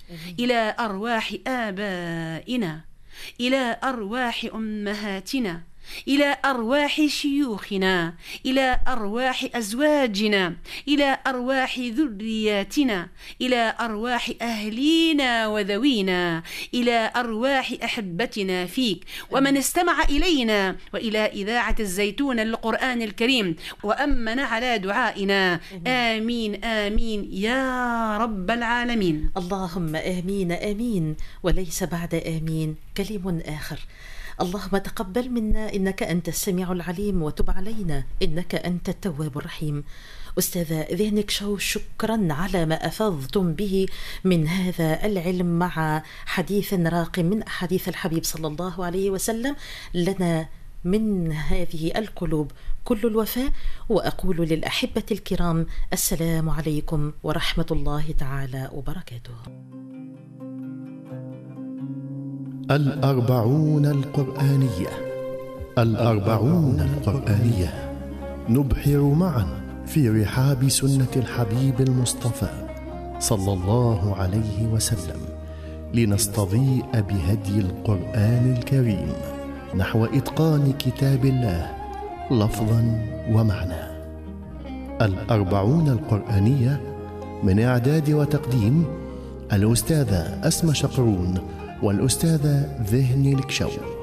إلى أرواح آبائنا، إلى أرواح أمهاتنا، إلى أرواح شيوخنا، إلى أرواح أزواجنا، إلى أرواح ذرياتنا، إلى أرواح أهلينا وذوينا، إلى أرواح أحبتنا فيك ومن استمع إلينا، وإلى إذاعة الزيتون للقرآن الكريم وأمن على دعائنا. آمين آمين يا رب العالمين. اللهم آمين آمين، وليس بعد آمين كلام آخر. اللهم تقبل منا إنك أنت السميع العليم، وتب علينا إنك أنت التواب الرحيم. أستاذة ذهنك شو، شكرا على ما أفضتم به من هذا العلم مع حديث راق من أحاديث الحبيب صلى الله عليه وسلم. لنا من هذه القلوب كل الوفاء، وأقول للأحبة الكرام السلام عليكم ورحمة الله تعالى وبركاته. الأربعون القرآنية. الأربعون القرآنية، نبحر معا في رحاب سنة الحبيب المصطفى صلى الله عليه وسلم، لنستضيء بهدي القرآن الكريم نحو إتقان كتاب الله لفظا ومعنى. الأربعون القرآنية من إعداد وتقديم الأستاذة أسمى شقرون والأستاذة ذهني الكشو.